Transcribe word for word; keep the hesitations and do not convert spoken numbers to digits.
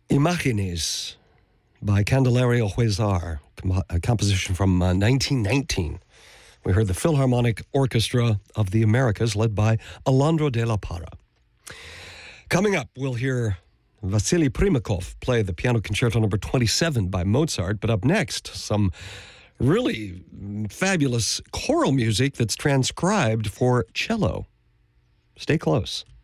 Imagines by Candelario Huizar, a composition from uh, nineteen nineteen. We heard the Philharmonic Orchestra of the Americas led by Alejandro de la Parra. Coming up, we'll hear Vasily Primakov play the Piano Concerto number twenty-seven by Mozart. But up next, some really fabulous choral music that's transcribed for cello. Stay close.